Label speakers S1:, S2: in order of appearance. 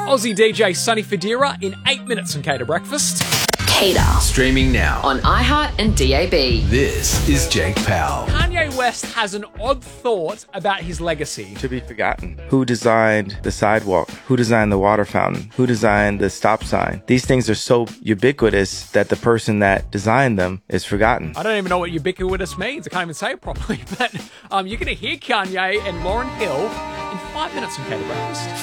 S1: Aussie DJ Sonny Fodera in 8 minutes on Cater Breakfast.
S2: Cater.
S3: Streaming now
S2: On iHeart and DAB.
S3: This is Jake Powell.
S1: Kanye West has an odd thought about his legacy.
S4: To be forgotten. Who designed the sidewalk? Who designed the water fountain? Who designed the stop sign? These things are so ubiquitous that the person that designed them is forgotten.
S1: I don't even know what ubiquitous means. I can't even say it properly. But you're going to hear Kanye and Lauryn Hill in 5 minutes on Cater Breakfast.